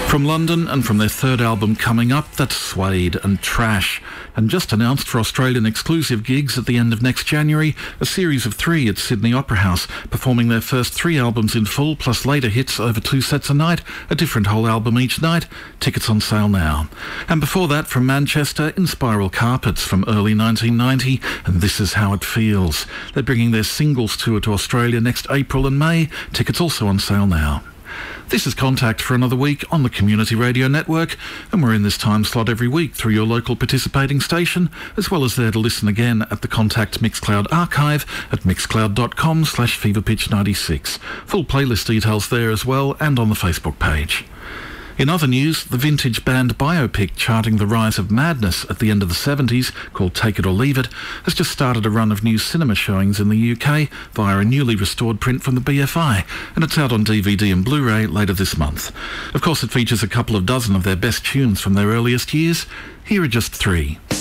From London and from their third album coming up, that's Suede and Trash. And just announced for Australian exclusive gigs at the end of next January, a series of 3 at Sydney Opera House, performing their first 3 albums in full, plus later hits over 2 sets a night, a different whole album each night. Tickets on sale now. And before that, from Manchester, Inspiral Carpets from early 1990, and This Is How It Feels. They're bringing their singles tour to Australia next April and May. Tickets also on sale now. This is Contact for another week on the Community Radio Network, and we're in this time slot every week through your local participating station, as well as there to listen again at the Contact Mixcloud archive at mixcloud.com/feverpitch96. Full playlist details there as well, and on the Facebook page. In other news, the vintage band biopic charting the rise of madness at the end of the 70s, called Take It or Leave It, has just started a run of new cinema showings in the UK via a newly restored print from the BFI, and it's out on DVD and Blu-ray later this month. Of course, it features a couple of dozen of their best tunes from their earliest years. Here are just 3.